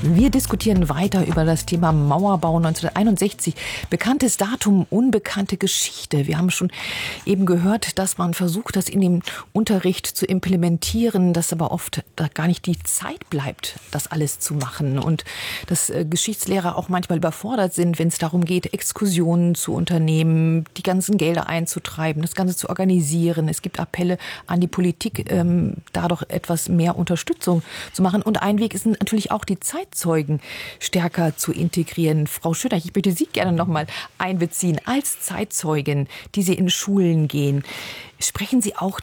Wir diskutieren weiter über das Thema Mauerbau 1961. Bekanntes Datum, unbekannte Geschichte. Wir haben schon eben gehört, dass man versucht, das in dem Unterricht zu implementieren, dass aber oft da gar nicht die Zeit bleibt, das alles zu machen. Und dass Geschichtslehrer auch manchmal überfordert sind, wenn es darum geht, Exkursionen zu unternehmen, die ganzen Gelder einzutreiben, das Ganze zu organisieren. Es gibt Appelle an die Politik, da doch etwas mehr Unterstützung zu machen. Und ein Weg ist natürlich auch, die Zeitzeugen stärker zu integrieren. Frau Schöneich, ich möchte Sie gerne noch mal einbeziehen als Zeitzeugin, die Sie in Schulen gehen. Sprechen Sie auch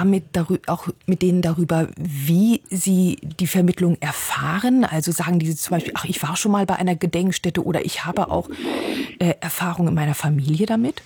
mit denen darüber, wie sie die Vermittlung erfahren? Also sagen die zum Beispiel, ach, ich war schon mal bei einer Gedenkstätte oder ich habe auch Erfahrung in meiner Familie damit?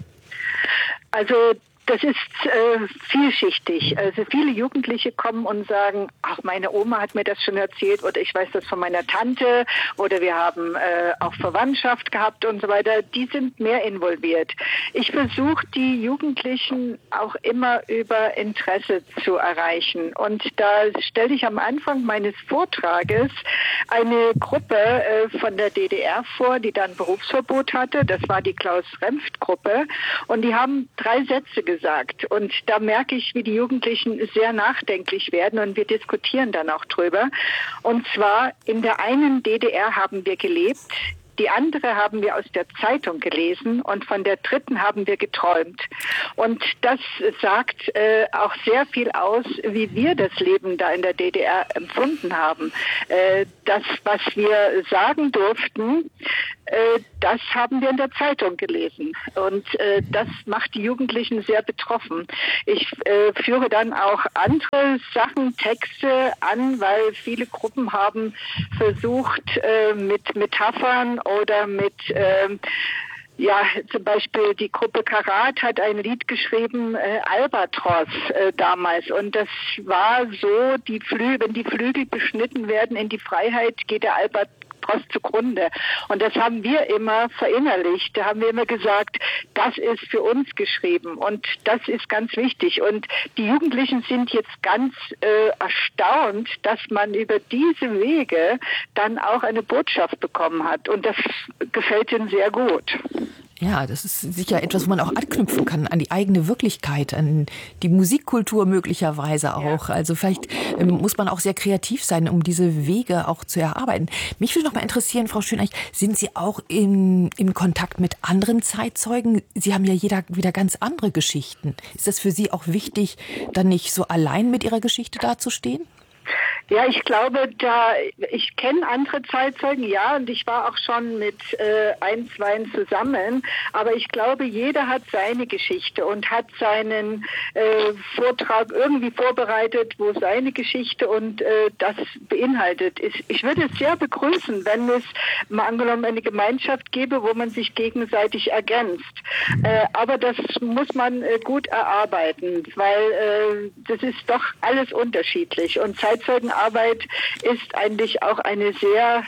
Also das ist vielschichtig. Also viele Jugendliche kommen und sagen, ach, meine Oma hat mir das schon erzählt oder ich weiß das von meiner Tante oder wir haben auch Verwandtschaft gehabt und so weiter. Die sind mehr involviert. Ich versuche, die Jugendlichen auch immer über Interesse zu erreichen. Und da stelle ich am Anfang meines Vortrages eine Gruppe von der DDR vor, die dann Berufsverbot hatte. Das war die Klaus-Remft-Gruppe. Und die haben 3 Sätze gesagt. Und da merke ich, wie die Jugendlichen sehr nachdenklich werden und wir diskutieren dann auch drüber. Und zwar, in der einen DDR haben wir gelebt, die andere haben wir aus der Zeitung gelesen und von der dritten haben wir geträumt. Und das sagt auch sehr viel aus, wie wir das Leben da in der DDR empfunden haben. Das, was wir sagen durften, das haben wir in der Zeitung gelesen. Und das macht die Jugendlichen sehr betroffen. Ich führe dann auch andere Sachen, Texte an, weil viele Gruppen haben versucht, mit Metaphern oder mit zum Beispiel die Gruppe Karat hat ein Lied geschrieben, Albatros damals. Und das war so, wenn die Flügel beschnitten werden in die Freiheit, geht der Albatros zugrunde. Und das haben wir immer verinnerlicht. Da haben wir immer gesagt, das ist für uns geschrieben. Und das ist ganz wichtig. Und die Jugendlichen sind jetzt ganz erstaunt, dass man über diese Wege dann auch eine Botschaft bekommen hat. Und das gefällt ihnen sehr gut. Ja, das ist sicher etwas, wo man auch anknüpfen kann an die eigene Wirklichkeit, an die Musikkultur möglicherweise auch. Ja. Also vielleicht muss man auch sehr kreativ sein, um diese Wege auch zu erarbeiten. Mich würde noch mal interessieren, Frau Schöneich, sind Sie auch in Kontakt mit anderen Zeitzeugen? Sie haben ja jeder wieder ganz andere Geschichten. Ist das für Sie auch wichtig, dann nicht so allein mit Ihrer Geschichte dazustehen? Ja, ich glaube, ich kenne andere Zeitzeugen, ja, und ich war auch schon mit 1, 2 zusammen, aber ich glaube, jeder hat seine Geschichte und hat seinen Vortrag irgendwie vorbereitet, wo seine Geschichte und das beinhaltet ist. Ich würde es sehr begrüßen, wenn es mal angenommen eine Gemeinschaft gäbe, wo man sich gegenseitig ergänzt. Aber das muss man gut erarbeiten, weil das ist doch alles unterschiedlich und Zeitzeugenarbeit ist eigentlich auch eine sehr,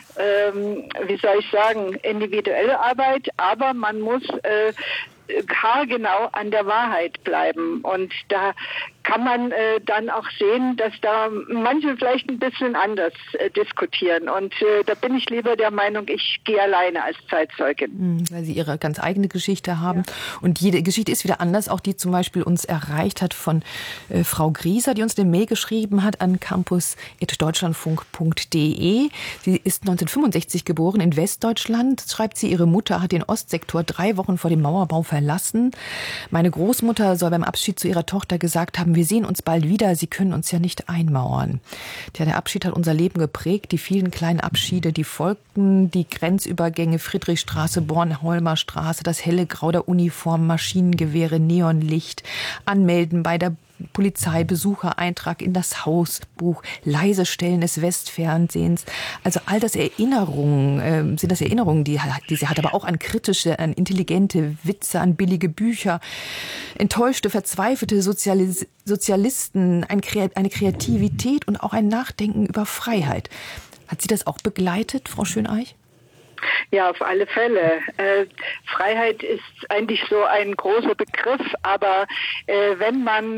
individuelle Arbeit, aber man muss haargenau an der Wahrheit bleiben. Und da kann man dann auch sehen, dass da manche vielleicht ein bisschen anders diskutieren. Und da bin ich lieber der Meinung, ich gehe alleine als Zeitzeugin. Weil Sie Ihre ganz eigene Geschichte haben. Ja. Und jede Geschichte ist wieder anders, auch die zum Beispiel uns erreicht hat von Frau Grieser, die uns eine Mail geschrieben hat an campus@deutschlandfunk.de. Sie ist 1965 geboren in Westdeutschland. Schreibt sie, ihre Mutter hat den Ostsektor 3 Wochen vor dem Mauerbau verlassen. Meine Großmutter soll beim Abschied zu ihrer Tochter gesagt haben, wir sehen uns bald wieder, Sie können uns ja nicht einmauern. Tja, der Abschied hat unser Leben geprägt, die vielen kleinen Abschiede, die folgten, die Grenzübergänge, Friedrichstraße, Bornholmer Straße, das helle Grau der Uniform, Maschinengewehre, Neonlicht, Anmelden bei der Polizei, Besuchereintrag in das Hausbuch, leise Stellen des Westfernsehens. Also all das Erinnerungen, sind das Erinnerungen, die sie hat, aber auch an kritische, an intelligente Witze, an billige Bücher, enttäuschte, verzweifelte Sozialisten, eine Kreativität und auch ein Nachdenken über Freiheit. Hat Sie das auch begleitet, Frau Schöneich? Ja, auf alle Fälle. Freiheit ist eigentlich so ein großer Begriff, aber wenn man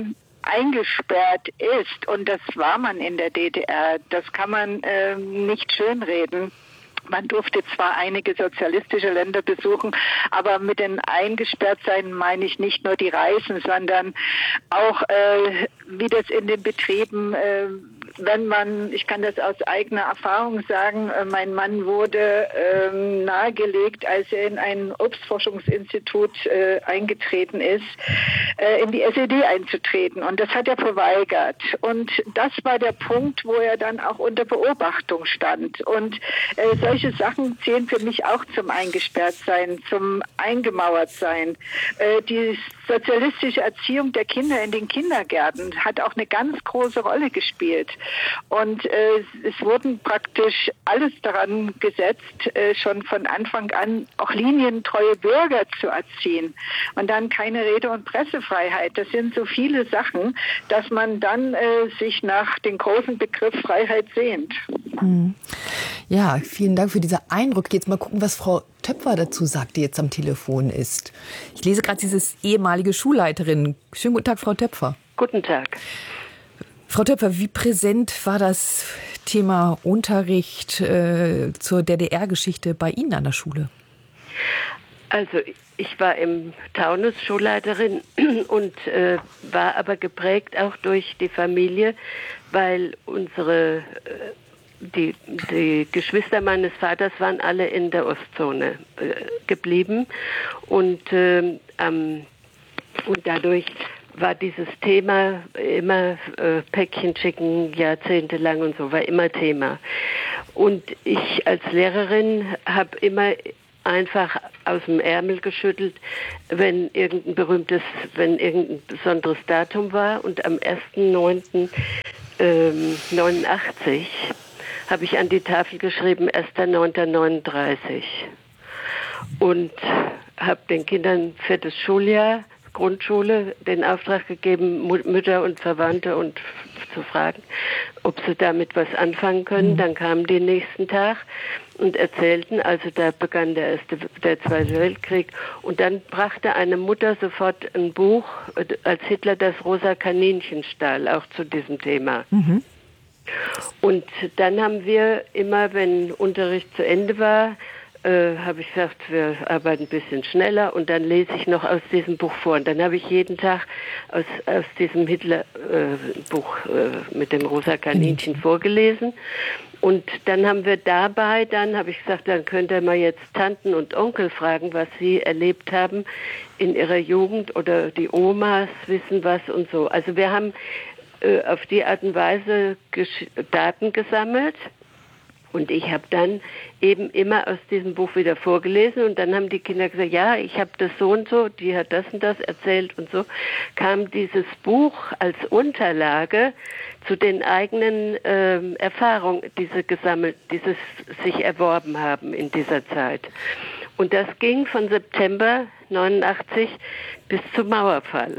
eingesperrt ist, und das war man in der DDR, das kann man nicht schönreden. Man durfte zwar einige sozialistische Länder besuchen, aber mit den Eingesperrtsein meine ich nicht nur die Reisen, sondern auch, wie das in den Betrieben, wenn man, ich kann das aus eigener Erfahrung sagen, mein Mann wurde nahegelegt, als er in ein Obstforschungsinstitut eingetreten ist, in die SED einzutreten. Und das hat er verweigert. Und das war der Punkt, wo er dann auch unter Beobachtung stand. Und solche Sachen zählen für mich auch zum Eingesperrtsein, zum Eingemauertsein. Die sozialistische Erziehung der Kinder in den Kindergärten hat auch eine ganz große Rolle gespielt. Und es wurden praktisch alles daran gesetzt, schon von Anfang an auch linientreue Bürger zu erziehen. Und dann keine Rede- und Pressefreiheit. Das sind so viele Sachen, dass man dann sich nach dem großen Begriff Freiheit sehnt. Ja, vielen Dank für diesen Eindruck. Jetzt mal gucken, was Frau Töpfer dazu sagt, die jetzt am Telefon ist. Ich lese gerade dieses ehemalige Schulleiterin. Schönen guten Tag, Frau Töpfer. Guten Tag. Frau Töpfer, wie präsent war das Thema Unterricht zur DDR-Geschichte bei Ihnen an der Schule? Also ich war im Taunus Schulleiterin und war aber geprägt auch durch die Familie, weil die Geschwister meines Vaters waren alle in der Ostzone geblieben und dadurch war dieses Thema immer Päckchen schicken, jahrzehntelang und so, war immer Thema. Und ich als Lehrerin habe immer einfach aus dem Ärmel geschüttelt, wenn irgendein besonderes Datum war. Und am 1.9.89 habe ich an die Tafel geschrieben, 1.9.39. Und habe den Kindern für das Schuljahr Grundschule den Auftrag gegeben, Mütter und Verwandte und zu fragen, ob sie damit was anfangen können. Dann kamen die nächsten Tag und erzählten, also da begann der Zweite Weltkrieg. Und dann brachte eine Mutter sofort ein Buch, als Hitler das rosa Kaninchen stahl, auch zu diesem Thema. Und dann haben wir immer, wenn Unterricht zu Ende war, habe ich gesagt, wir arbeiten ein bisschen schneller und dann lese ich noch aus diesem Buch vor. Und dann habe ich jeden Tag aus diesem Hitler-Buch mit dem rosa Kaninchen vorgelesen. Und dann haben wir dabei, habe ich gesagt, dann könnt ihr mal jetzt Tanten und Onkel fragen, was sie erlebt haben in ihrer Jugend oder die Omas wissen was und so. Also wir haben auf die Art und Weise Daten gesammelt. Und ich habe dann eben immer aus diesem Buch wieder vorgelesen und dann haben die Kinder gesagt, ja, ich habe das so und so, die hat das und das erzählt und so. Kam dieses Buch als Unterlage zu den eigenen Erfahrungen, dieses sich erworben haben in dieser Zeit. Und das ging von September 89 bis zum Mauerfall.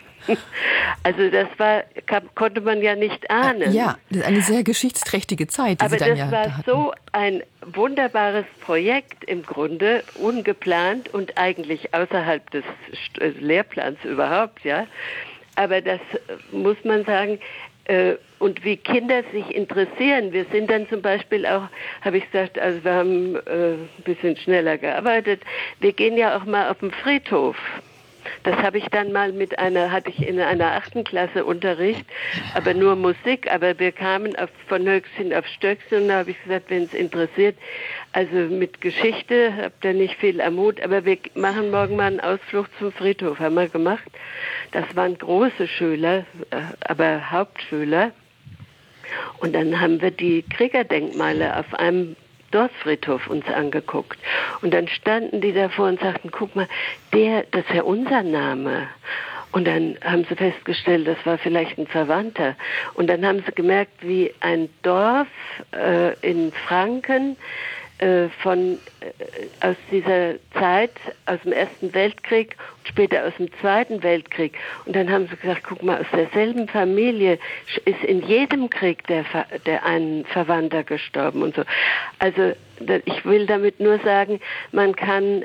Also das konnte man ja nicht ahnen. Ja, das ist eine sehr geschichtsträchtige Zeit, die aber Sie dann das war so ein wunderbares Projekt im Grunde, ungeplant und eigentlich außerhalb des Lehrplans überhaupt, ja. Aber das muss man sagen, und wie Kinder sich interessieren. Wir sind dann zum Beispiel auch, habe ich gesagt, also wir haben ein bisschen schneller gearbeitet. Wir gehen ja auch mal auf den Friedhof. Das habe ich dann mal hatte ich in einer 8. Klasse Unterricht, aber nur Musik, aber wir kamen von Höchstchen auf Stöckchen und da habe ich gesagt, wenn es interessiert, also mit Geschichte habt ihr nicht viel am Hut, aber wir machen morgen mal einen Ausflug zum Friedhof, haben wir gemacht. Das waren große Schüler, aber Hauptschüler. Und dann haben wir die Kriegerdenkmale auf einem Dorffriedhof uns angeguckt. Und dann standen die davor und sagten, guck mal, das ist ja unser Name. Und dann haben sie festgestellt, das war vielleicht ein Verwandter. Und dann haben sie gemerkt, wie ein Dorf in Franken aus dieser Zeit, aus dem Ersten Weltkrieg und später aus dem Zweiten Weltkrieg. Und dann haben sie gesagt, guck mal, aus derselben Familie ist in jedem Krieg der ein Verwandter gestorben und so. Also ich will damit nur sagen, man kann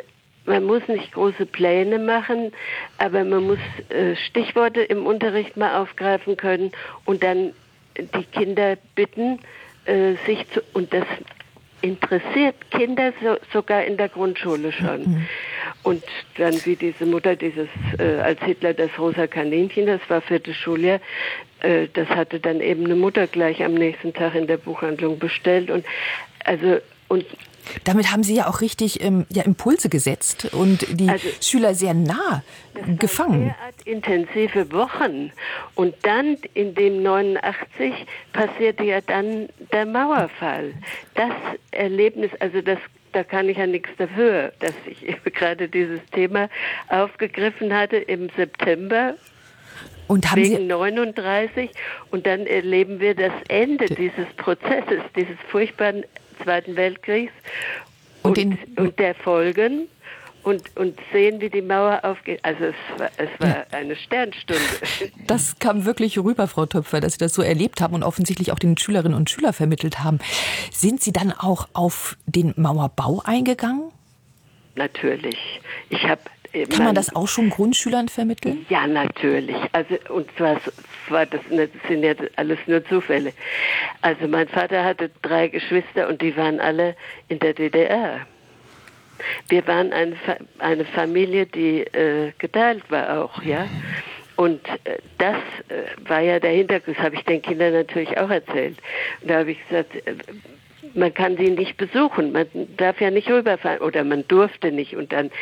man muss nicht große Pläne machen, aber man muss Stichworte im Unterricht mal aufgreifen können und dann die Kinder bitten, und das interessiert Kinder sogar in der Grundschule schon. Mhm. Und dann wie diese Mutter, als Hitler das rosa Kaninchen, das war 4. Schuljahr, das hatte dann eben eine Mutter gleich am nächsten Tag in der Buchhandlung bestellt. Und damit haben Sie ja auch richtig Impulse gesetzt und die Schüler sehr nah gefangen. Derart intensive Wochen. Und dann in dem 89 passierte ja dann der Mauerfall. Das Erlebnis, da kann ich ja nichts dafür, dass ich gerade dieses Thema aufgegriffen hatte im September. Und haben wegen 39. Und dann erleben wir das Ende dieses Prozesses, dieses furchtbaren Zweiten Weltkriegs und der Folgen und sehen, wie die Mauer aufgeht. Also es war eine Sternstunde. Das kam wirklich rüber, Frau Töpfer, dass Sie das so erlebt haben und offensichtlich auch den Schülerinnen und Schülern vermittelt haben. Sind Sie dann auch auf den Mauerbau eingegangen? Natürlich. Kann man das auch schon Grundschülern vermitteln? Ja, natürlich. Und zwar das sind ja alles nur Zufälle. Also mein Vater hatte 3 Geschwister und die waren alle in der DDR. Wir waren eine Familie, die geteilt war auch, ja. Und das war ja der Hintergrund, das habe ich den Kindern natürlich auch erzählt. Und da habe ich gesagt, man kann sie nicht besuchen, man darf ja nicht rüberfahren oder man durfte nicht und dann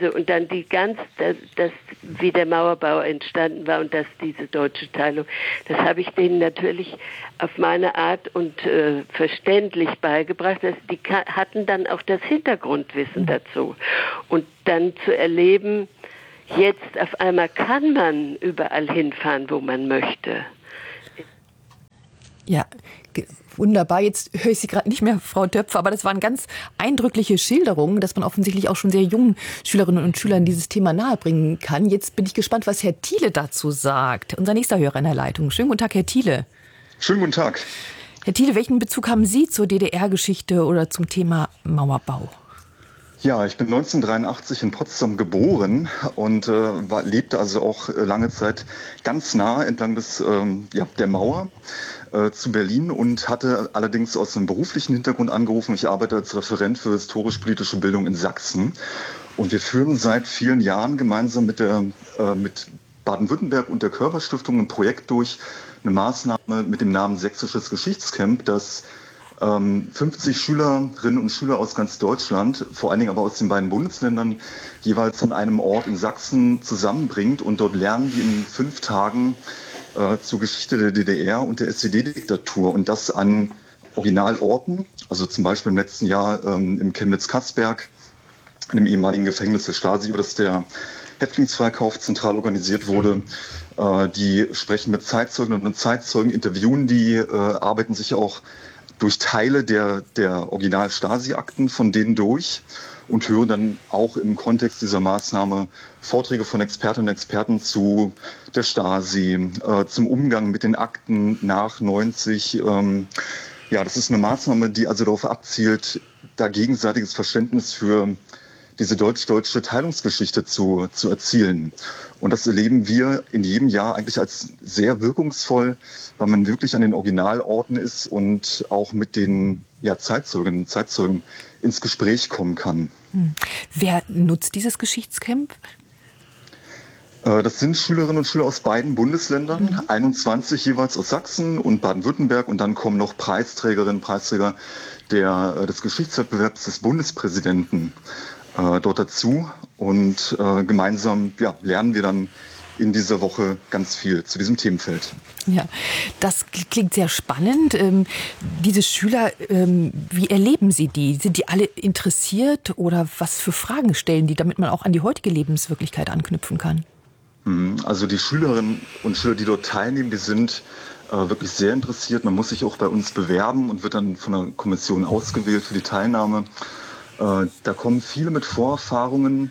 wie der Mauerbau entstanden war und dass diese deutsche Teilung, das habe ich denen natürlich auf meine Art und verständlich beigebracht, dass die hatten dann auch das Hintergrundwissen dazu und dann zu erleben, jetzt auf einmal kann man überall hinfahren, wo man möchte. Ja, wunderbar. Jetzt höre ich Sie gerade nicht mehr, Frau Töpfer, aber das waren ganz eindrückliche Schilderungen, dass man offensichtlich auch schon sehr jungen Schülerinnen und Schülern dieses Thema nahebringen kann. Jetzt bin ich gespannt, was Herr Thiele dazu sagt. Unser nächster Hörer in der Leitung. Schönen guten Tag, Herr Thiele. Schönen guten Tag. Herr Thiele, welchen Bezug haben Sie zur DDR-Geschichte oder zum Thema Mauerbau? Ja, ich bin 1983 in Potsdam geboren und lebte also auch lange Zeit ganz nah entlang der Mauer zu Berlin und hatte allerdings aus einem beruflichen Hintergrund angerufen. Ich arbeite als Referent für historisch-politische Bildung in Sachsen und wir führen seit vielen Jahren gemeinsam mit Baden-Württemberg und der Körper-Stiftung ein Projekt durch, eine Maßnahme mit dem Namen Sächsisches Geschichtscamp, das 50 Schülerinnen und Schüler aus ganz Deutschland, vor allen Dingen aber aus den beiden Bundesländern, jeweils an einem Ort in Sachsen zusammenbringt. Und dort lernen die in 5 Tagen zur Geschichte der DDR und der SED-Diktatur. Und das an Originalorten, also zum Beispiel im letzten Jahr im Chemnitz-Katzberg, in dem ehemaligen Gefängnis der Stasi, wo das der Häftlingsverkauf zentral organisiert wurde. Die sprechen mit Zeitzeugen und Zeitzeugen, interviewen die, arbeiten sich auch durch Teile der Original-Stasi-Akten von denen durch und hören dann auch im Kontext dieser Maßnahme Vorträge von Expertinnen und Experten zu der Stasi, zum Umgang mit den Akten nach 90. Das ist eine Maßnahme, die also darauf abzielt, da gegenseitiges Verständnis für diese deutsch-deutsche Teilungsgeschichte zu erzielen. Und das erleben wir in jedem Jahr eigentlich als sehr wirkungsvoll, weil man wirklich an den Originalorten ist und auch mit den Zeitzeuginnen und Zeitzeugen ins Gespräch kommen kann. Wer nutzt dieses Geschichtscamp? Das sind Schülerinnen und Schüler aus beiden Bundesländern, 21 jeweils aus Sachsen und Baden-Württemberg. Und dann kommen noch Preisträgerinnen und Preisträger des Geschichtswettbewerbs des Bundespräsidenten dort dazu. Und gemeinsam lernen wir dann in dieser Woche ganz viel zu diesem Themenfeld. Ja, das klingt sehr spannend. Diese Schüler, wie erleben Sie die? Sind die alle interessiert oder was für Fragen stellen die, damit man auch an die heutige Lebenswirklichkeit anknüpfen kann? Also die Schülerinnen und Schüler, die dort teilnehmen, die sind wirklich sehr interessiert. Man muss sich auch bei uns bewerben und wird dann von der Kommission ausgewählt für die Teilnahme. Da kommen viele mit Vorerfahrungen.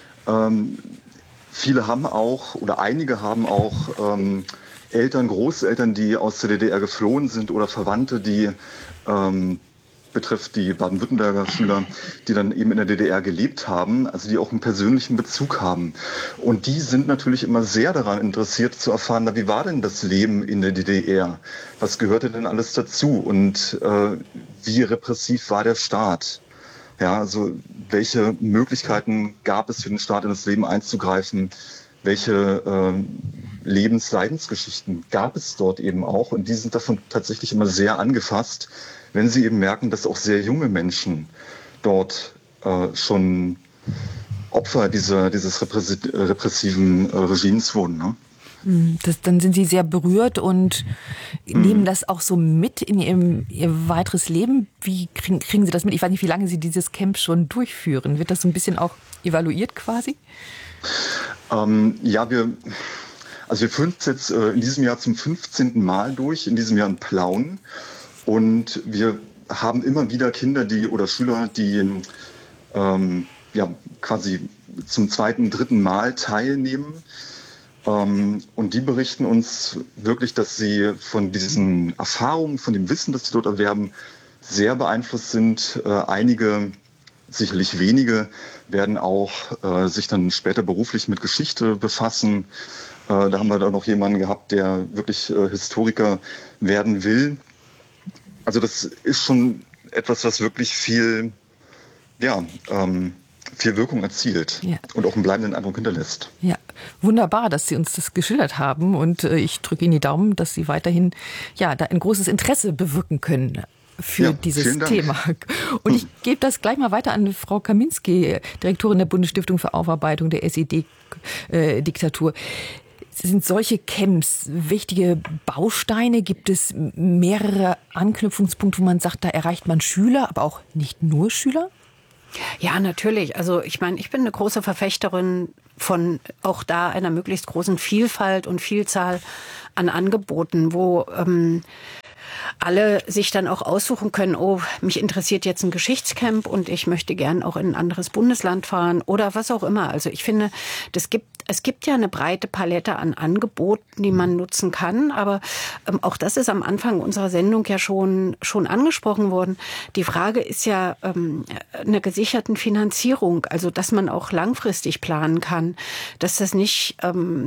Viele haben auch, oder einige haben auch Eltern, Großeltern, die aus der DDR geflohen sind oder Verwandte, die betrifft die Baden-Württemberger Schüler, die dann eben in der DDR gelebt haben, also die auch einen persönlichen Bezug haben. Und die sind natürlich immer sehr daran interessiert zu erfahren, wie war denn das Leben in der DDR? Was gehörte denn alles dazu? Und wie repressiv war der Staat? Ja, also welche Möglichkeiten gab es für den Staat, in das Leben einzugreifen? Welche Lebensleidensgeschichten gab es dort eben auch? Und die sind davon tatsächlich immer sehr angefasst, wenn sie eben merken, dass auch sehr junge Menschen dort schon Opfer dieses repressiven Regimes wurden. Ne? Dann sind Sie sehr berührt und nehmen das auch so mit in Ihr weiteres Leben. Wie kriegen Sie das mit? Ich weiß nicht, wie lange Sie dieses Camp schon durchführen. Wird das so ein bisschen auch evaluiert quasi? Ja, wir führen es jetzt in diesem Jahr zum 15. Mal durch, in diesem Jahr in Plauen. Und wir haben immer wieder Kinder oder Schüler, die quasi zum 2., 3. Mal teilnehmen. Und die berichten uns wirklich, dass sie von diesen Erfahrungen, von dem Wissen, das sie dort erwerben, sehr beeinflusst sind. Einige, sicherlich wenige, werden auch sich dann später beruflich mit Geschichte befassen. Da haben wir dann noch jemanden gehabt, der wirklich Historiker werden will. Also das ist schon etwas, was wirklich viel Wirkung erzielt und auch einen bleibenden Eindruck hinterlässt. Ja, wunderbar, dass Sie uns das geschildert haben und ich drücke Ihnen die Daumen, dass Sie weiterhin da ein großes Interesse bewirken können für dieses Thema. Und ich gebe das gleich mal weiter an Frau Kaminski, Direktorin der Bundesstiftung für Aufarbeitung der SED-Diktatur. Sind solche Camps wichtige Bausteine? Gibt es mehrere Anknüpfungspunkte, wo man sagt, da erreicht man Schüler, aber auch nicht nur Schüler? Ja, natürlich. Also ich meine, ich bin eine große Verfechterin von auch da einer möglichst großen Vielfalt und Vielzahl an Angeboten, wo alle sich dann auch aussuchen können, mich interessiert jetzt ein Geschichtscamp und ich möchte gern auch in ein anderes Bundesland fahren oder was auch immer. Also ich finde, es gibt ja eine breite Palette an Angeboten, die man nutzen kann, aber auch das ist am Anfang unserer Sendung ja schon angesprochen worden. Die Frage ist ja einer gesicherten Finanzierung, also dass man auch langfristig planen kann, dass das nicht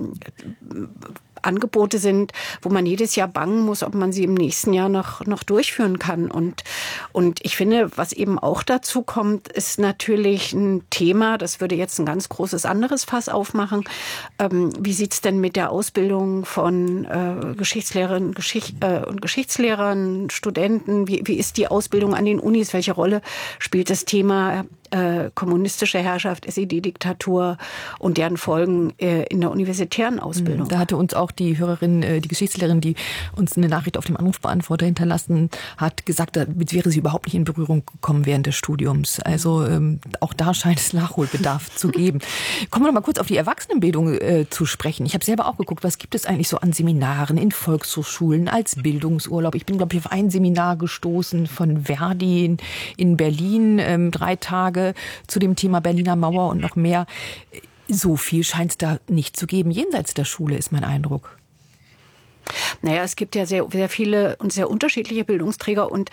Angebote sind, wo man jedes Jahr bangen muss, ob man sie im nächsten Jahr noch durchführen kann. Und ich finde, was eben auch dazu kommt, ist natürlich ein Thema, das würde jetzt ein ganz großes anderes Fass aufmachen. Wie sieht's denn mit der Ausbildung von Geschichtslehrerinnen und Geschichtslehrern, Studenten? Wie ist die Ausbildung an den Unis? Welche Rolle spielt das Thema kommunistische Herrschaft, SED-Diktatur und deren Folgen in der universitären Ausbildung? Da hatte uns auch die Hörerin, die Geschichtslehrerin, die uns eine Nachricht auf dem Anrufbeantworter hinterlassen hat, gesagt, damit wäre sie überhaupt nicht in Berührung gekommen während des Studiums. Also auch da scheint es Nachholbedarf zu geben. Kommen wir noch mal kurz auf die Erwachsenenbildung zu sprechen. Ich habe selber auch geguckt, was gibt es eigentlich so an Seminaren in Volkshochschulen als Bildungsurlaub. Ich bin, glaube ich, auf ein Seminar gestoßen von Verdi in Berlin, 3 Tage zu dem Thema Berliner Mauer und noch mehr. So viel scheint es da nicht zu geben. Jenseits der Schule ist mein Eindruck. Naja, es gibt ja sehr, sehr viele und sehr unterschiedliche Bildungsträger und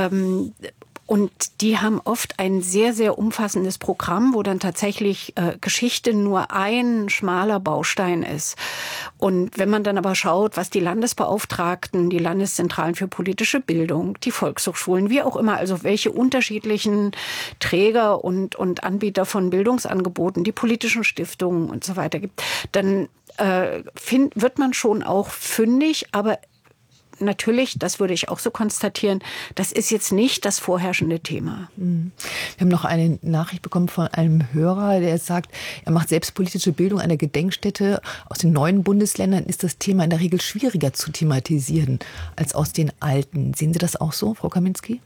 die haben oft ein sehr, sehr umfassendes Programm, wo dann tatsächlich Geschichte nur ein schmaler Baustein ist. Und wenn man dann aber schaut, was die Landesbeauftragten, die Landeszentralen für politische Bildung, die Volkshochschulen, wie auch immer, also welche unterschiedlichen Träger und Anbieter von Bildungsangeboten, die politischen Stiftungen und so weiter gibt, dann wird man schon auch fündig, aber natürlich, das würde ich auch so konstatieren, das ist jetzt nicht das vorherrschende Thema. Wir haben noch eine Nachricht bekommen von einem Hörer, der sagt, er macht selbst politische Bildung an der Gedenkstätte. Aus den neuen Bundesländern ist das Thema in der Regel schwieriger zu thematisieren als aus den alten. Sehen Sie das auch so, Frau Kaminski?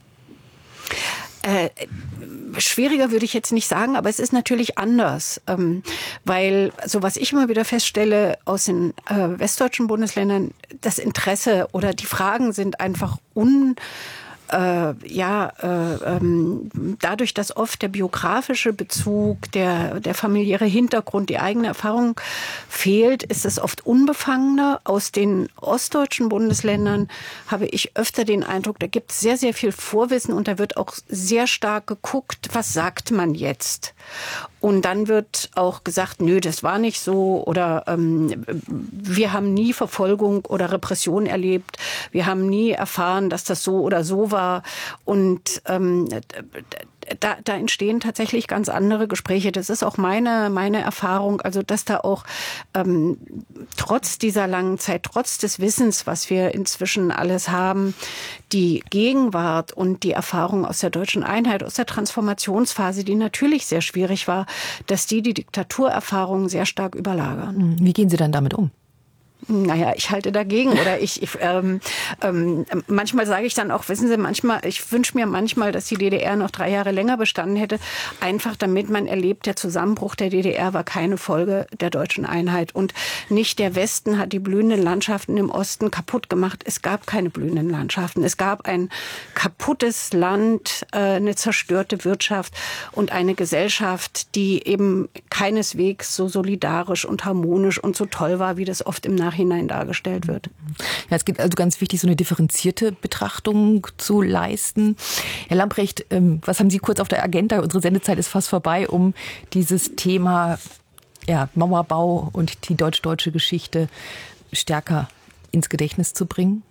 Schwieriger würde ich jetzt nicht sagen, aber es ist natürlich anders, weil so was ich immer wieder feststelle aus den westdeutschen Bundesländern, das Interesse oder die Fragen sind einfach dadurch, dass oft der biografische Bezug, der familiäre Hintergrund, die eigene Erfahrung fehlt, ist es oft unbefangener. Aus den ostdeutschen Bundesländern habe ich öfter den Eindruck, da gibt es sehr, sehr viel Vorwissen und da wird auch sehr stark geguckt, was sagt man jetzt? Und dann wird auch gesagt, nö, das war nicht so oder wir haben nie Verfolgung oder Repression erlebt. Wir haben nie erfahren, dass das so oder so war. Und da entstehen tatsächlich ganz andere Gespräche. Das ist auch meine Erfahrung, also dass da auch trotz dieser langen Zeit, trotz des Wissens, was wir inzwischen alles haben, die Gegenwart und die Erfahrung aus der deutschen Einheit, aus der Transformationsphase, die natürlich sehr schwierig war, dass die Diktaturerfahrungen sehr stark überlagern. Wie gehen Sie dann damit um? Naja, ich halte dagegen oder manchmal sage ich dann auch, wissen Sie, ich wünsche mir manchmal, dass die DDR noch 3 Jahre länger bestanden hätte, einfach damit man erlebt, der Zusammenbruch der DDR war keine Folge der deutschen Einheit und nicht der Westen hat die blühenden Landschaften im Osten kaputt gemacht. Es gab keine blühenden Landschaften. Es gab ein kaputtes Land, eine zerstörte Wirtschaft und eine Gesellschaft, die eben keineswegs so solidarisch und harmonisch und so toll war, wie das oft im Nachhinein dargestellt wird. Ja, es geht also ganz wichtig, so eine differenzierte Betrachtung zu leisten. Herr Lamprecht, was haben Sie kurz auf der Agenda? Unsere Sendezeit ist fast vorbei, um dieses Thema Mauerbau und die deutsch-deutsche Geschichte stärker ins Gedächtnis zu bringen?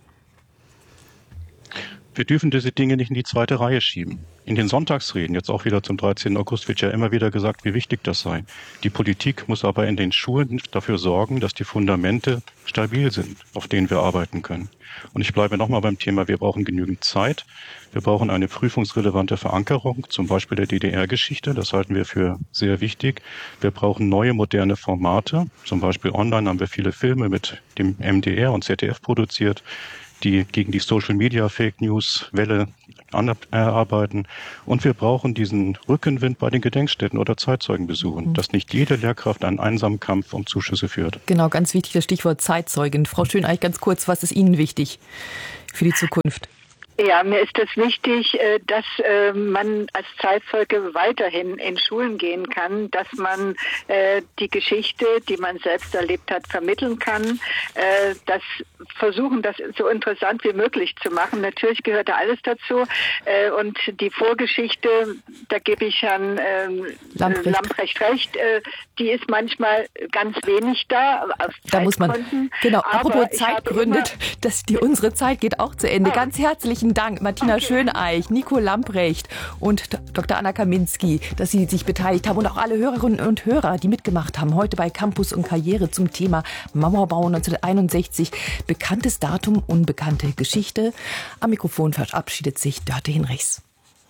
Wir dürfen diese Dinge nicht in die zweite Reihe schieben. In den Sonntagsreden, jetzt auch wieder zum 13. August, wird ja immer wieder gesagt, wie wichtig das sei. Die Politik muss aber in den Schulen dafür sorgen, dass die Fundamente stabil sind, auf denen wir arbeiten können. Und ich bleibe nochmal beim Thema, wir brauchen genügend Zeit. Wir brauchen eine prüfungsrelevante Verankerung, zum Beispiel der DDR-Geschichte. Das halten wir für sehr wichtig. Wir brauchen neue, moderne Formate. Zum Beispiel online haben wir viele Filme mit dem MDR und ZDF produziert, die gegen die Social-Media-Fake-News-Welle arbeiten. Und wir brauchen diesen Rückenwind bei den Gedenkstätten oder Zeitzeugenbesuchen, dass nicht jede Lehrkraft einen einsamen Kampf um Zuschüsse führt. Genau, ganz wichtig das Stichwort Zeitzeugen. Frau Schöneich, ganz kurz, was ist Ihnen wichtig für die Zukunft? Ja, mir ist es wichtig, dass man als Zeitzeuge weiterhin in Schulen gehen kann, dass man die Geschichte, die man selbst erlebt hat, vermitteln kann, das versuchen, das so interessant wie möglich zu machen. Natürlich gehört da alles dazu und die Vorgeschichte, da gebe ich Herrn Lamprecht recht, die ist manchmal ganz wenig da. Da muss man, genau, apropos Zeitgründe, unsere Zeit geht auch zu Ende. Ganz herzlichen Dank, Martina Schöneich, Nico Lamprecht und Dr. Anna Kaminski, dass Sie sich beteiligt haben und auch alle Hörerinnen und Hörer, die mitgemacht haben, heute bei Campus und Karriere zum Thema Mauerbau 1961. Bekanntes Datum, unbekannte Geschichte. Am Mikrofon verabschiedet sich Dörte Hinrichs.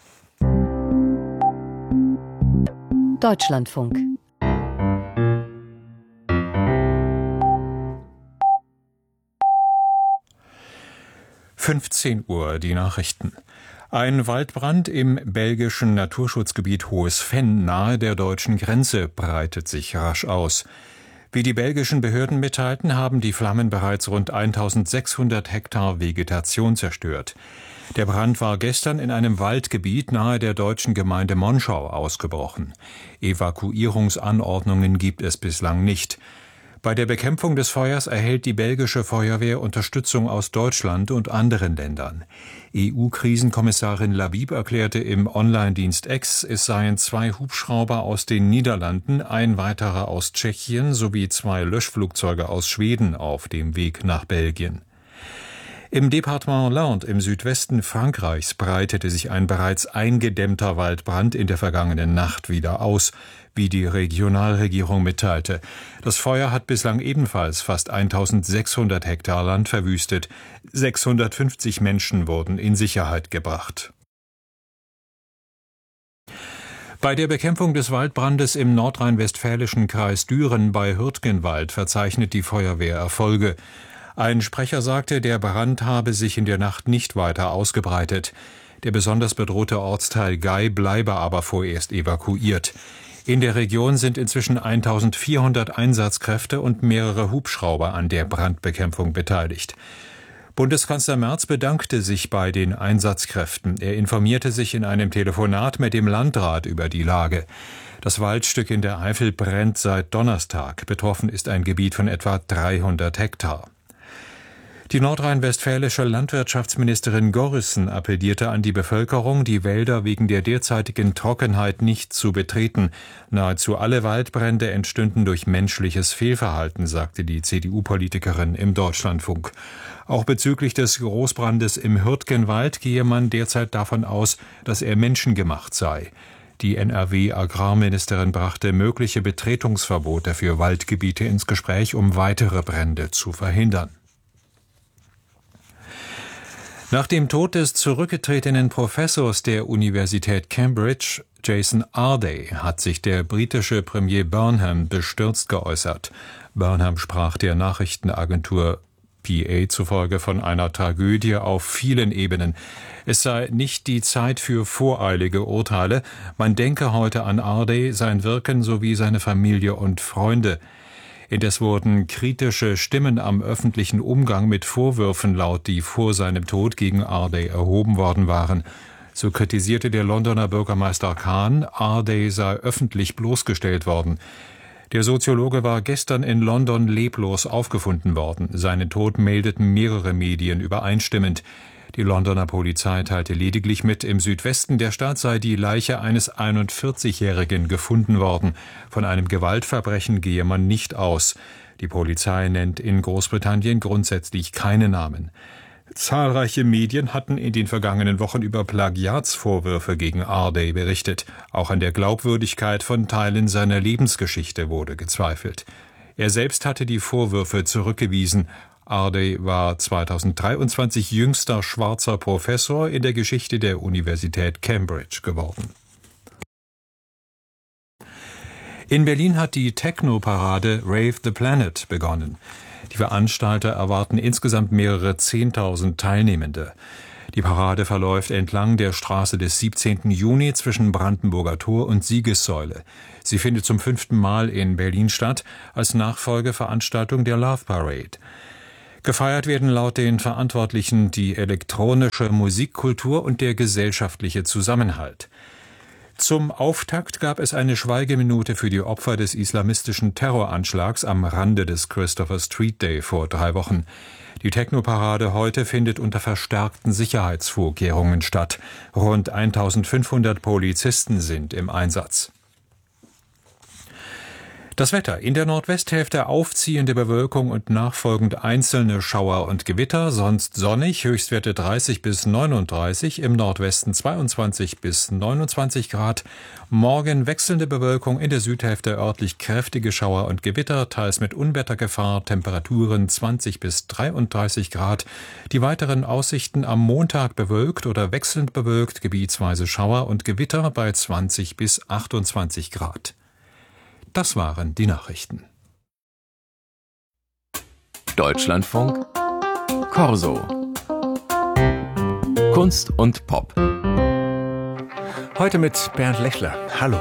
Deutschlandfunk. (15 Uhr) die Nachrichten. Ein Waldbrand im belgischen Naturschutzgebiet Hohes Venn nahe der deutschen Grenze breitet sich rasch aus. Wie die belgischen Behörden mitteilten, haben die Flammen bereits rund 1600 Hektar Vegetation zerstört. Der Brand war gestern in einem Waldgebiet nahe der deutschen Gemeinde Monschau ausgebrochen. Evakuierungsanordnungen gibt es bislang nicht. Bei der Bekämpfung des Feuers erhält die belgische Feuerwehr Unterstützung aus Deutschland und anderen Ländern. EU-Krisenkommissarin Labib erklärte im Online-Dienst X, es seien 2 Hubschrauber aus den Niederlanden, ein weiterer aus Tschechien sowie 2 Löschflugzeuge aus Schweden auf dem Weg nach Belgien. Im Departement Landes im Südwesten Frankreichs breitete sich ein bereits eingedämmter Waldbrand in der vergangenen Nacht wieder aus, wie die Regionalregierung mitteilte. Das Feuer hat bislang ebenfalls fast 1600 Hektar Land verwüstet. 650 Menschen wurden in Sicherheit gebracht. Bei der Bekämpfung des Waldbrandes im nordrhein-westfälischen Kreis Düren bei Hürtgenwald verzeichnet die Feuerwehr Erfolge. Ein Sprecher sagte, der Brand habe sich in der Nacht nicht weiter ausgebreitet. Der besonders bedrohte Ortsteil Gay bleibe aber vorerst evakuiert. In der Region sind inzwischen 1400 Einsatzkräfte und mehrere Hubschrauber an der Brandbekämpfung beteiligt. Bundeskanzler Merz bedankte sich bei den Einsatzkräften. Er informierte sich in einem Telefonat mit dem Landrat über die Lage. Das Waldstück in der Eifel brennt seit Donnerstag. Betroffen ist ein Gebiet von etwa 300 Hektar. Die nordrhein-westfälische Landwirtschaftsministerin Gorrissen appellierte an die Bevölkerung, die Wälder wegen der derzeitigen Trockenheit nicht zu betreten. Nahezu alle Waldbrände entstünden durch menschliches Fehlverhalten, sagte die CDU-Politikerin im Deutschlandfunk. Auch bezüglich des Großbrandes im Hürtgenwald gehe man derzeit davon aus, dass er menschengemacht sei. Die NRW-Agrarministerin brachte mögliche Betretungsverbote für Waldgebiete ins Gespräch, um weitere Brände zu verhindern. Nach dem Tod des zurückgetretenen Professors der Universität Cambridge, Jason Arday, hat sich der britische Premier Burnham bestürzt geäußert. Burnham sprach der Nachrichtenagentur PA zufolge von einer Tragödie auf vielen Ebenen. Es sei nicht die Zeit für voreilige Urteile. Man denke heute an Arday, sein Wirken sowie seine Familie und Freunde. Indes wurden kritische Stimmen am öffentlichen Umgang mit Vorwürfen laut, die vor seinem Tod gegen Arday erhoben worden waren. So kritisierte der Londoner Bürgermeister Khan, Arday sei öffentlich bloßgestellt worden. Der Soziologe war gestern in London leblos aufgefunden worden. Seinen Tod meldeten mehrere Medien übereinstimmend. Die Londoner Polizei teilte lediglich mit, im Südwesten der Stadt sei die Leiche eines 41-Jährigen gefunden worden. Von einem Gewaltverbrechen gehe man nicht aus. Die Polizei nennt in Großbritannien grundsätzlich keine Namen. Zahlreiche Medien hatten in den vergangenen Wochen über Plagiatsvorwürfe gegen Arday berichtet. Auch an der Glaubwürdigkeit von Teilen seiner Lebensgeschichte wurde gezweifelt. Er selbst hatte die Vorwürfe zurückgewiesen. Arday war 2023 jüngster schwarzer Professor in der Geschichte der Universität Cambridge geworden. In Berlin hat die Techno-Parade Rave the Planet begonnen. Die Veranstalter erwarten insgesamt mehrere 10.000 Teilnehmende. Die Parade verläuft entlang der Straße des 17. Juni zwischen Brandenburger Tor und Siegessäule. Sie findet zum 5. Mal in Berlin statt, als Nachfolgeveranstaltung der Love Parade. Gefeiert werden laut den Verantwortlichen die elektronische Musikkultur und der gesellschaftliche Zusammenhalt. Zum Auftakt gab es eine Schweigeminute für die Opfer des islamistischen Terroranschlags am Rande des Christopher Street Day vor 3 Wochen. Die Technoparade heute findet unter verstärkten Sicherheitsvorkehrungen statt. Rund 1500 Polizisten sind im Einsatz. Das Wetter: In der Nordwesthälfte aufziehende Bewölkung und nachfolgend einzelne Schauer und Gewitter, sonst sonnig, Höchstwerte 30 bis 39, im Nordwesten 22 bis 29 Grad. Morgen wechselnde Bewölkung, in der Südhälfte örtlich kräftige Schauer und Gewitter, teils mit Unwettergefahr, Temperaturen 20 bis 33 Grad. Die weiteren Aussichten: am Montag bewölkt oder wechselnd bewölkt, gebietsweise Schauer und Gewitter bei 20 bis 28 Grad. Das waren die Nachrichten. Deutschlandfunk Corso. Kunst und Pop. Heute mit Bernd Lechler. Hallo.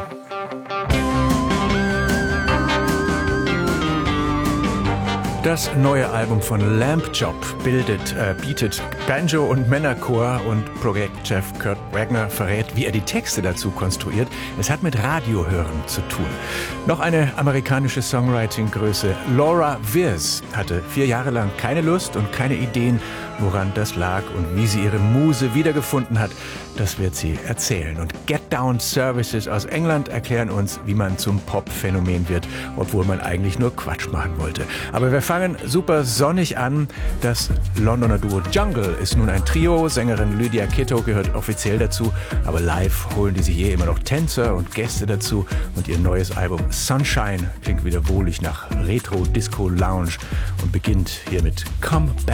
Das neue Album von Lamp Job bietet Banjo- und Männerchor, und Projektchef Kurt Wagner verrät, wie er die Texte dazu konstruiert. Es hat mit Radiohören zu tun. Noch eine amerikanische Songwriting-Größe, Laura Viers, hatte 4 Jahre lang keine Lust und keine Ideen, woran das lag und wie sie ihre Muse wiedergefunden hat. Das wird sie erzählen. Und Get Down Services aus England erklären uns, wie man zum Pop-Phänomen wird, obwohl man eigentlich nur Quatsch machen wollte. Aber wir fangen super sonnig an. Das Londoner Duo Jungle ist nun ein Trio. Sängerin Lydia Kitto gehört offiziell dazu, aber live holen die sich hier immer noch Tänzer und Gäste dazu. Und ihr neues Album Sunshine klingt wieder wohlig nach Retro-Disco-Lounge und beginnt hier mit Come Back.